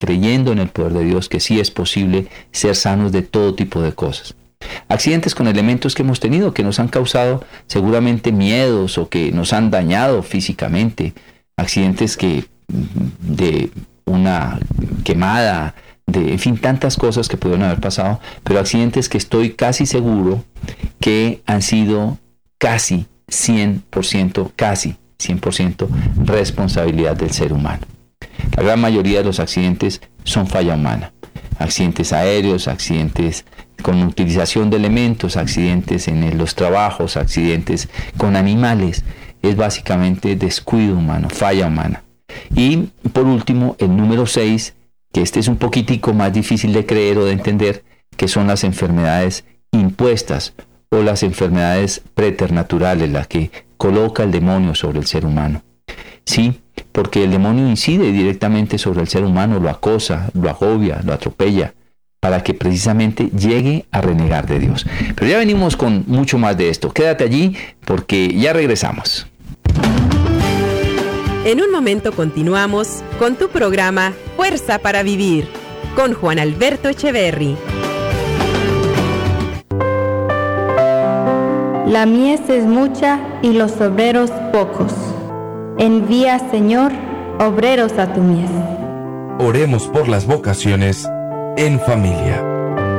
creyendo en el poder de Dios, que sí es posible ser sanos de todo tipo de cosas. Accidentes con elementos que hemos tenido, que nos han causado seguramente miedos o que nos han dañado físicamente. Accidentes de una quemada, en fin, tantas cosas que pudieron haber pasado, pero accidentes que estoy casi seguro que han sido casi 100% responsabilidad del ser humano. La gran mayoría de los accidentes son falla humana. Accidentes aéreos, accidentes con utilización de elementos, accidentes en los trabajos, accidentes con animales. Es básicamente descuido humano, falla humana. Y por último, el número 6, que este es un poquitico más difícil de creer o de entender, que son las enfermedades impuestas o las enfermedades preternaturales, las que coloca el demonio sobre el ser humano. Sí, porque el demonio incide directamente sobre el ser humano, lo acosa, lo agobia, lo atropella, para que precisamente llegue a renegar de Dios. Pero ya venimos con mucho más de esto. Quédate allí porque ya regresamos. En un momento continuamos con tu programa Fuerza para Vivir, con Juan Alberto Echeverry. La mies es mucha y los obreros pocos. Envía, Señor, obreros a tu mies. Oremos por las vocaciones en familia.